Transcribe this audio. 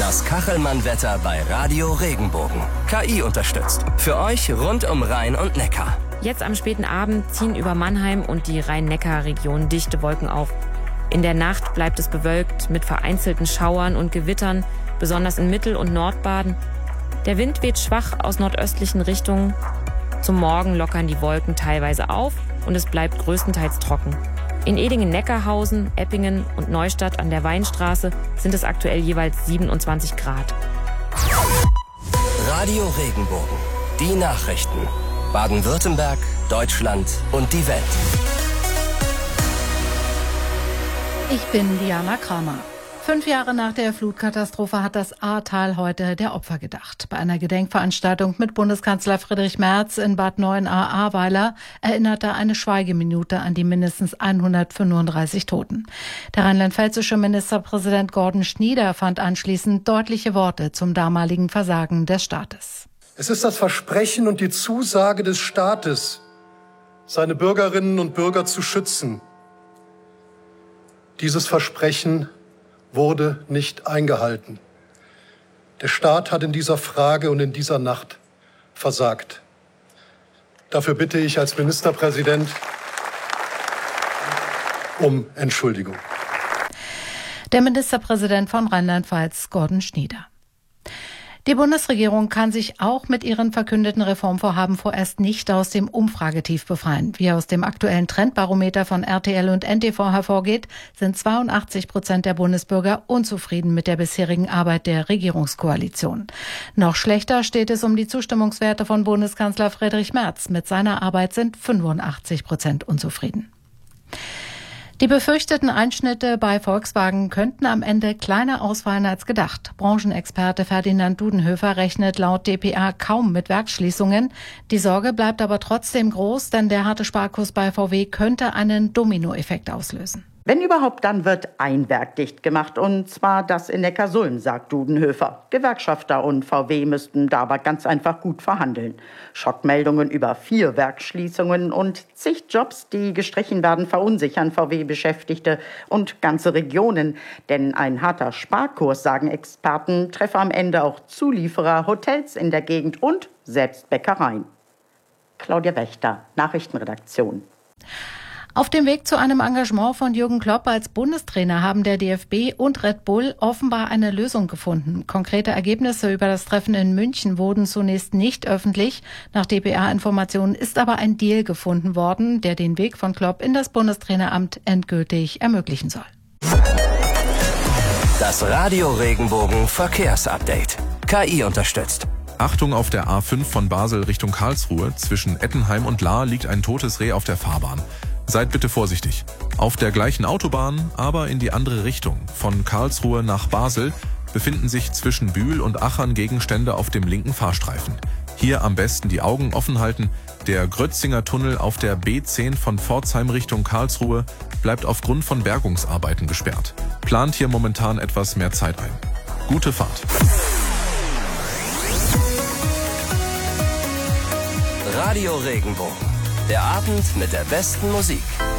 Das Kachelmann-Wetter bei Radio Regenbogen. KI unterstützt. Für euch rund um Rhein und Neckar. Jetzt am späten Abend ziehen über Mannheim und die Rhein-Neckar-Region dichte Wolken auf. In der Nacht bleibt es bewölkt mit vereinzelten Schauern und Gewittern, besonders in Mittel- und Nordbaden. Der Wind weht schwach aus nordöstlichen Richtungen. Zum Morgen lockern die Wolken teilweise auf und es bleibt größtenteils trocken. In Edingen-Neckarhausen, Eppingen und Neustadt an der Weinstraße sind es aktuell jeweils 27 Grad. Radio Regenbogen. Die Nachrichten. Baden-Württemberg, Deutschland und die Welt. Ich bin Diana Kramer. 5 Jahre nach der Flutkatastrophe hat das Ahrtal heute der Opfer gedacht. Bei einer Gedenkveranstaltung mit Bundeskanzler Friedrich Merz in Bad Neuenahr-Ahrweiler erinnerte eine Schweigeminute an die mindestens 135 Toten. Der rheinland-pfälzische Ministerpräsident Gordon Schnieder fand anschließend deutliche Worte zum damaligen Versagen des Staates. Es ist das Versprechen und die Zusage des Staates, seine Bürgerinnen und Bürger zu schützen. Dieses Versprechen wurde nicht eingehalten. Der Staat hat in dieser Frage und in dieser Nacht versagt. Dafür bitte ich als Ministerpräsident um Entschuldigung. Der Ministerpräsident von Rheinland-Pfalz, Gordon Schnieder. Die Bundesregierung kann sich auch mit ihren verkündeten Reformvorhaben vorerst nicht aus dem Umfragetief befreien. Wie aus dem aktuellen Trendbarometer von RTL und NTV hervorgeht, sind 82% der Bundesbürger unzufrieden mit der bisherigen Arbeit der Regierungskoalition. Noch schlechter steht es um die Zustimmungswerte von Bundeskanzler Friedrich Merz. Mit seiner Arbeit sind 85% unzufrieden. Die befürchteten Einschnitte bei Volkswagen könnten am Ende kleiner ausfallen als gedacht. Branchenexperte Ferdinand Dudenhöfer rechnet laut dpa kaum mit Werksschließungen. Die Sorge bleibt aber trotzdem groß, denn der harte Sparkurs bei VW könnte einen Dominoeffekt auslösen. Wenn überhaupt, dann wird ein Werk dicht gemacht, und zwar das in Neckarsulm, sagt Dudenhöfer. Gewerkschafter und VW müssten da aber ganz einfach gut verhandeln. Schockmeldungen über 4 Werksschließungen und zig Jobs, die gestrichen werden, verunsichern VW-Beschäftigte und ganze Regionen. Denn ein harter Sparkurs, sagen Experten, treffe am Ende auch Zulieferer, Hotels in der Gegend und selbst Bäckereien. Claudia Wächter, Nachrichtenredaktion. Auf dem Weg zu einem Engagement von Jürgen Klopp als Bundestrainer haben der DFB und Red Bull offenbar eine Lösung gefunden. Konkrete Ergebnisse über das Treffen in München wurden zunächst nicht öffentlich. Nach dpa-Informationen ist aber ein Deal gefunden worden, der den Weg von Klopp in das Bundestraineramt endgültig ermöglichen soll. Das Radio Regenbogen Verkehrsupdate. KI unterstützt. Achtung, auf der A5 von Basel Richtung Karlsruhe. Zwischen Ettenheim und Lahr liegt ein totes Reh auf der Fahrbahn. Seid bitte vorsichtig. Auf der gleichen Autobahn, aber in die andere Richtung. Von Karlsruhe nach Basel befinden sich zwischen Bühl und Achern Gegenstände auf dem linken Fahrstreifen. Hier am besten die Augen offen halten. Der Grötzinger Tunnel auf der B10 von Pforzheim Richtung Karlsruhe bleibt aufgrund von Bergungsarbeiten gesperrt. Plant hier momentan etwas mehr Zeit ein. Gute Fahrt. Radio Regenbogen. Der Abend mit der besten Musik.